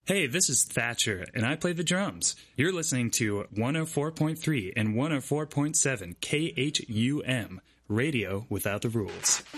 Hey, this is Thatcher, and I play the drums. You're listening to 104.3 and 104.7 KHUM, Radio Without the Rules.